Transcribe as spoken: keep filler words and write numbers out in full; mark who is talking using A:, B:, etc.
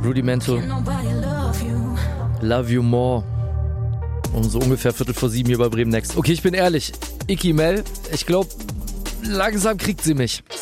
A: Rudimental. Love You More. Und so ungefähr Viertel vor sieben hier bei Bremen Next. Okay, ich bin ehrlich. Icky Mel, ich glaube, langsam kriegt sie mich.